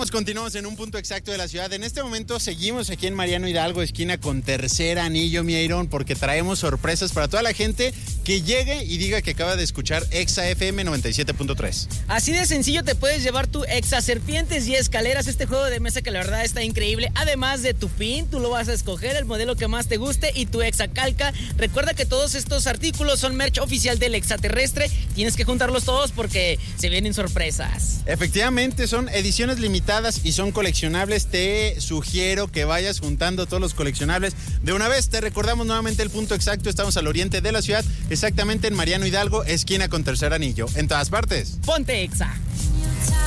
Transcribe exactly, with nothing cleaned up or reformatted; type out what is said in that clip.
Continuamos, continuamos en un punto exacto de la ciudad. En este momento seguimos aquí en Mariano Hidalgo, esquina con Tercer Anillo, mi Aarón, porque traemos sorpresas para toda la gente que llegue y diga que acaba de escuchar Exa F M noventa y siete punto tres. Así de sencillo te puedes llevar tu Exa Serpientes y Escaleras, este juego de mesa que la verdad está increíble. Además de tu pin, tú lo vas a escoger, el modelo que más te guste, y tu Exa Calca. Recuerda que todos estos artículos son merch oficial del Extraterrestre. Tienes que juntarlos todos porque se vienen sorpresas. Efectivamente, son ediciones limitadas y son coleccionables. Te sugiero que vayas juntando todos los coleccionables de una vez. Te recordamos nuevamente el punto exacto. Estamos al oriente de la ciudad, exactamente en Mariano Hidalgo, esquina con Tercer Anillo. En todas partes. Ponte Exa.